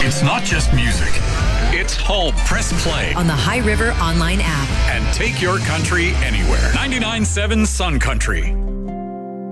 It's not just music. It's home. Press play on the High River online app and take your country anywhere. 99.7 Sun Country.